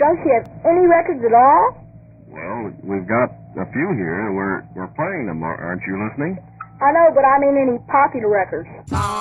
Don't you have any records at all? Well, we've got a few here. We're playing them, aren't you listening? I know, but I mean any popular records.